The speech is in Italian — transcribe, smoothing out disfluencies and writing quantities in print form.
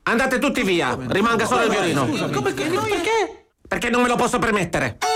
Andate tutti via, rimanga solo il violino. Scusa, come che? Perché? Perché non me lo posso permettere.